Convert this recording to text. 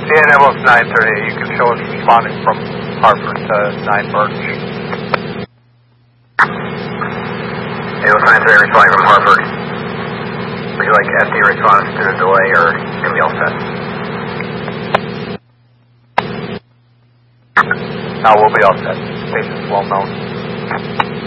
Indianapolis 930, you can show us responding from Hartford to 9 Birch. Indianapolis 930 responding from Hartford. Would you like SD response to the delay or can we all set? No, we'll be all set. Station's well known.